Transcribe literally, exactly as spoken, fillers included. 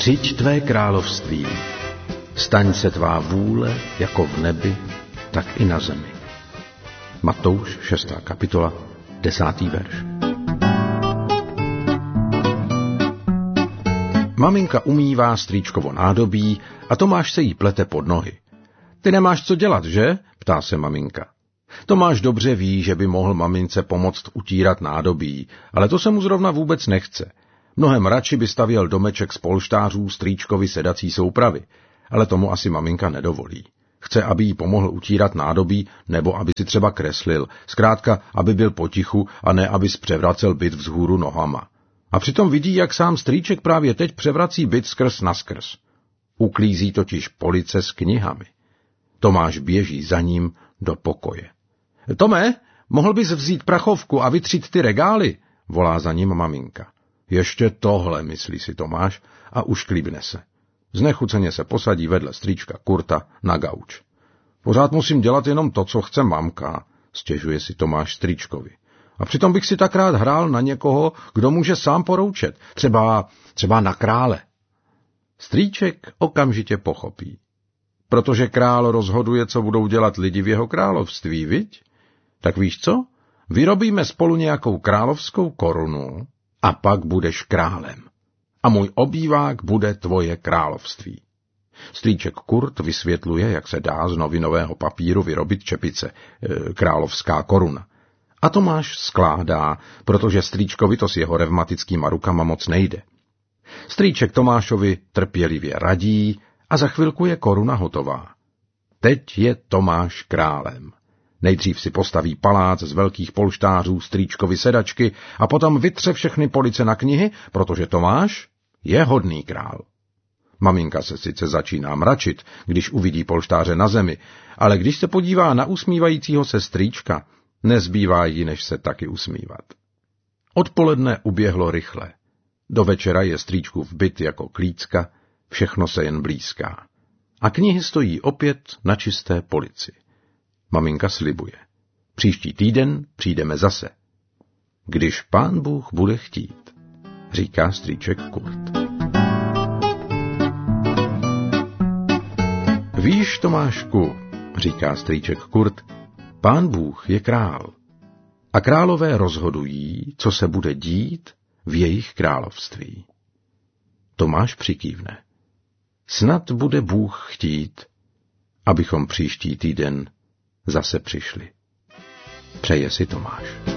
Přijď tvé království, staň se tvá vůle jako v nebi, tak i na zemi. Matouš, šestá kapitola, desátý verš. Maminka umývá strýčkovo nádobí a Tomáš se jí plete pod nohy. Ty nemáš co dělat, že? Ptá se maminka. Tomáš dobře ví, že by mohl mamince pomoct utírat nádobí, ale to se mu zrovna vůbec nechce. Mnohem radši by stavěl domeček z polštářů strýčkovi sedací soupravy, ale tomu asi maminka nedovolí. Chce, aby jí pomohl utírat nádobí, nebo aby si třeba kreslil, zkrátka, aby byl potichu a ne, aby převracel byt vzhůru nohama. A přitom vidí, jak sám strýček právě teď převrací byt skrz naskrz. Uklízí totiž police s knihami. Tomáš běží za ním do pokoje. Tome, mohl bys vzít prachovku a vytřít ty regály, volá za ním maminka. Ještě tohle, myslí si Tomáš a ušklíbne se. Znechuceně se posadí vedle strýčka Kurta na gauč. Pořád musím dělat jenom to, co chce mamka, stěžuje si Tomáš strýčkovi. A přitom bych si tak rád hrál na někoho, kdo může sám poroučet, třeba, třeba na krále. Strýček okamžitě pochopí. Protože král rozhoduje, co budou dělat lidi v jeho království, viď? Tak víš co? Vyrobíme spolu nějakou královskou korunu a pak budeš králem. A můj obývák bude tvoje království. Strýček Kurt vysvětluje, jak se dá z novinového papíru vyrobit čepice, e, královská koruna. A Tomáš skládá, protože strýčkovi to s jeho revmatickýma rukama moc nejde. Strýček Tomášovi trpělivě radí a za chvilku je koruna hotová. Teď je Tomáš králem. Nejdřív si postaví palác z velkých polštářů strýčkovi sedačky a potom vytře všechny police na knihy, protože Tomáš je hodný král. Maminka se sice začíná mračit, když uvidí polštáře na zemi, ale když se podívá na usmívajícího se strýčka, nezbývá jí, než se taky usmívat. Odpoledne uběhlo rychle. Do večera je strýčkův byt jako klícka, všechno se jen blízká. A knihy stojí opět na čisté polici. Maminka slibuje. Příští týden přijdeme zase. Když Pán Bůh bude chtít, říká strýček Kurt. Víš, Tomášku, říká strýček Kurt, Pán Bůh je král. A králové rozhodují, co se bude dít v jejich království. Tomáš přikývne. Snad bude Bůh chtít, abychom příští týden zase přišli. Přeje si Tomáš.